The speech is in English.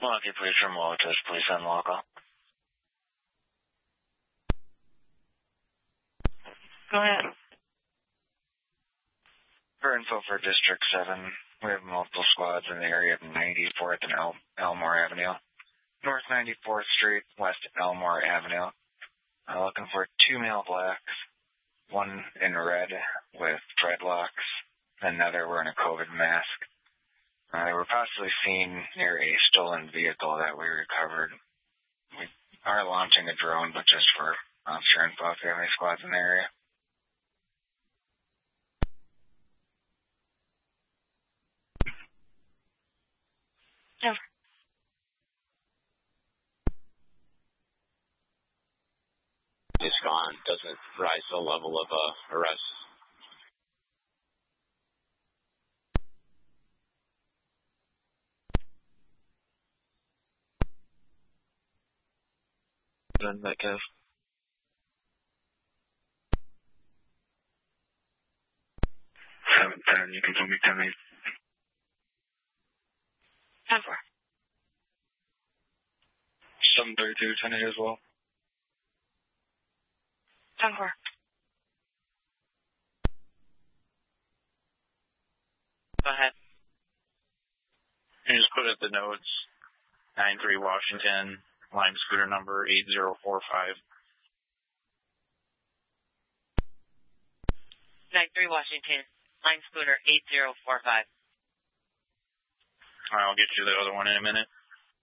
Milwaukee Police from Walters Police on local. Go ahead. For info for District 7, we have multiple squads in the area of 94th and Elmore Avenue. North 94th Street, West Elmore Avenue. Looking for 2 male blacks, one in red with dreadlocks, another wearing a COVID mask. They were possibly seen near a stolen vehicle that we recovered. We are launching a drone, but just for officer info if you have any squads in the area. Over. It's gone. Doesn't rise to the level of arrest. Then Metcalf. 710, you can tell me 10-8. 10-4. 732, 10-8 as well. 10-4. Go ahead. You just put at the notes 93 Washington, Lime scooter number 8045. 93 Washington, Lime scooter 8045. I'll get you the other one in a minute.